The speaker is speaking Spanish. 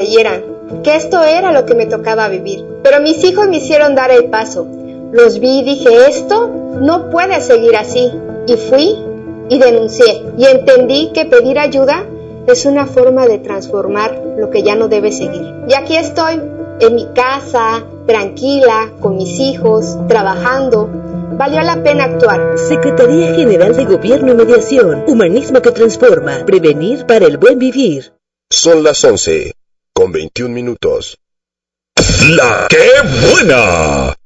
creyeran que esto era lo que me tocaba vivir. Pero mis hijos me hicieron dar el paso. Los vi y dije, esto no puede seguir así. Y fui y denuncié. Y entendí que pedir ayuda es una forma de transformar lo que ya no debe seguir. Y aquí estoy, en mi casa, tranquila, con mis hijos, trabajando. Valió la pena actuar. Secretaría General de Gobierno y Mediación. Humanismo que transforma. Prevenir para el buen vivir. Son las 11:21. ¡La qué buena!